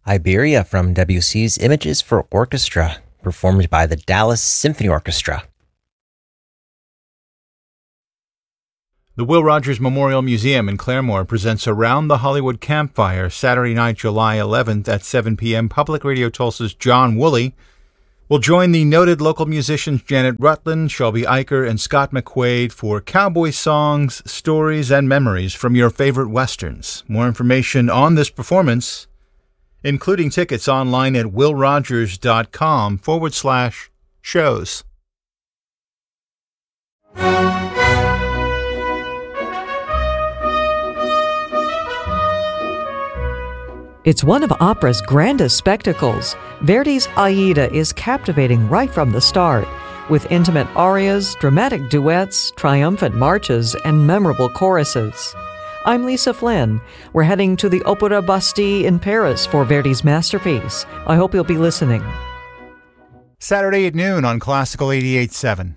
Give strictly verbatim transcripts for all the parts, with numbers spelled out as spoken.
Iberia from Debussy's Images for Orchestra, performed by the Dallas Symphony Orchestra. The Will Rogers Memorial Museum in Claremore presents Around the Hollywood Campfire, Saturday night, July eleventh at seven p.m. Public Radio Tulsa's John Woolley will join the noted local musicians Janet Rutland, Shelby Eicher, and Scott McQuaid for cowboy songs, stories, and memories from your favorite westerns. More information on this performance, including tickets, online at willrogers.com forward slash shows. It's one of opera's grandest spectacles. Verdi's Aida is captivating right from the start, with intimate arias, dramatic duets, triumphant marches, and memorable choruses. I'm Lisa Flynn. We're heading to the Opéra Bastille in Paris for Verdi's masterpiece. I hope you'll be listening. Saturday at noon on Classical eighty-eight point seven.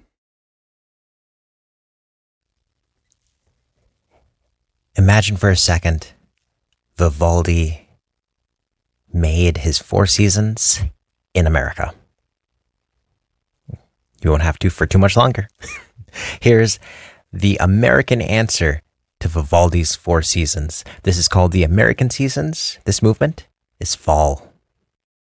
Imagine for a second Vivaldi made his Four Seasons in America. You won't have to for too much longer. Here's the American answer to Vivaldi's Four Seasons. This is called the American Seasons. This movement is Fall.